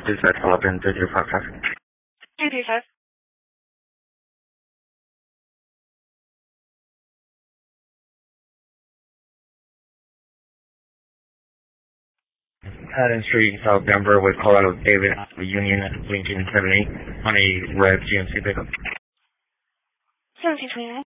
Dispatch 11, 305 traffic. 335. Haddon Street, South Denver, with Colorado David, Union, Lincoln 78, on a red GMC pickup. 1729.